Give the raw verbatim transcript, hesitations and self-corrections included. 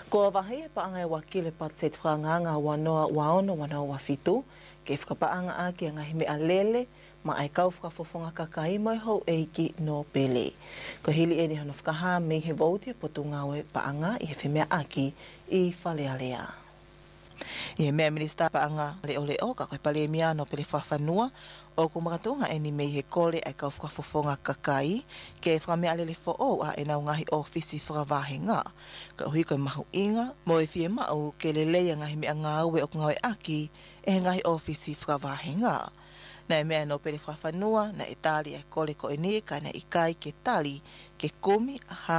Ko wahi pa angai wakile pat set franganga wanoa waono wanoa wafitu ke whakapaanga a ki ngahi me alele ma ai kau whakafofonga kakai mai hou eiki no pele. Ko hili e ni hana whakaha me he vautia potu ngawe paanga i he whemea aki i whalealea. I he mea minista paanga leo leo ka koe pale mia no pele whawhanua o kumakatunga e ni mei he kore ai kau whakafofonga kakai ke whakamea alele fo o a e nau ngahi ofisi whakawahenga. Ka uhi koe mahu inga mo e fie mau ke leleia ngahi mea ngāwe o ngawe aki e he ngahi ofisi whakawahenga. Na e mea no pele whawhanua na e tali ai kore ko e ni ka na i kai ke tali ke kumi ha